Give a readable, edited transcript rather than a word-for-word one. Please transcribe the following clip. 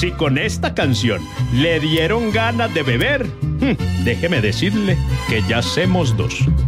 Si con esta canción le dieron ganas de beber, déjeme decirle que ya hacemos dos.